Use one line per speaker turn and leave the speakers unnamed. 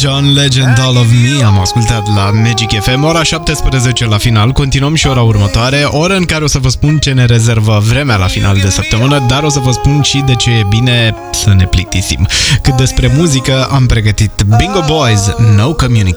John Legend, All of Me. Am ascultat la Magic FM. Ora 17 la final. Continuăm și ora următoare, oră în care o să vă spun ce ne rezervă vremea la final de săptămână, dar o să vă spun și de ce e bine să ne plictisim. Cât despre muzică, am pregătit Bingo Boys, No Communication.